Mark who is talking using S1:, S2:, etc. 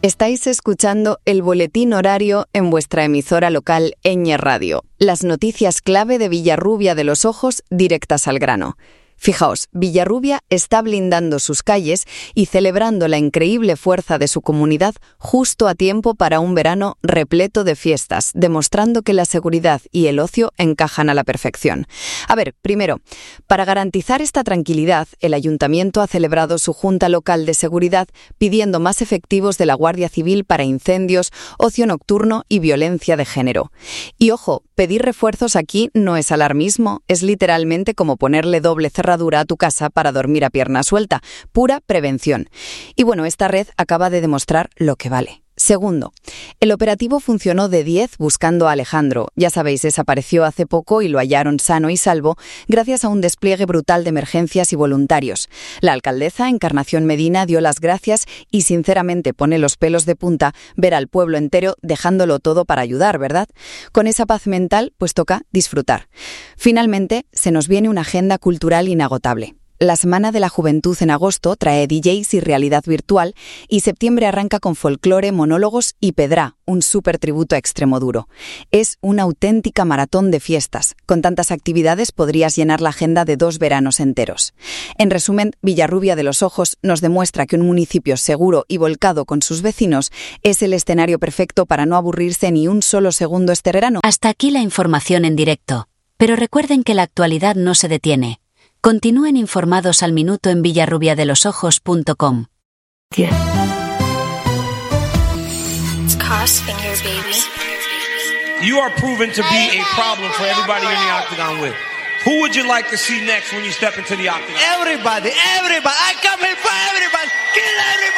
S1: Estáis escuchando el boletín horario en vuestra emisora local Eñe Radio. Las noticias clave de Villarrubia de los Ojos directas al grano. Fijaos, Villarrubia está blindando sus calles y celebrando la increíble fuerza de su comunidad justo a tiempo para un verano repleto de fiestas, demostrando que la seguridad y el ocio encajan a la perfección. A ver, primero, para garantizar esta tranquilidad, el Ayuntamiento ha celebrado su Junta Local de Seguridad pidiendo más efectivos de la Guardia Civil para incendios, ocio nocturno y violencia de género. Y ojo, pedir refuerzos aquí no es alarmismo, es literalmente como ponerle doble cerradura a tu casa para dormir a pierna suelta, pura prevención. Y bueno, esta red acaba de demostrar lo que vale. Segundo, el operativo funcionó de 10 buscando a Alejandro. Ya sabéis, desapareció hace poco y lo hallaron sano y salvo gracias a un despliegue brutal de emergencias y voluntarios. La alcaldesa, Encarnación Medina, dio las gracias y sinceramente pone los pelos de punta ver al pueblo entero dejándolo todo para ayudar, ¿verdad? Con esa paz mental, pues toca disfrutar. Finalmente, se nos viene una agenda cultural inagotable. La Semana de la Juventud en agosto trae DJs y realidad virtual y septiembre arranca con folclore, monólogos y Pedrá, un súper tributo a Extremoduro. Es una auténtica maratón de fiestas. Con tantas actividades podrías llenar la agenda de 2 veranos enteros. En resumen, Villarrubia de los Ojos nos demuestra que un municipio seguro y volcado con sus vecinos es el escenario perfecto para no aburrirse ni un solo segundo este verano.
S2: Hasta aquí la información en directo. Pero recuerden que la actualidad no se detiene. Continúen informados al minuto en villarrubiadelosojos.com.
S3: It's Cosfinger, baby.
S4: You are proven to be a problem for everybody in the octagon with. Who would you like to see next when you step into the octagon?
S5: Everybody. I come here for everybody. Kill everybody.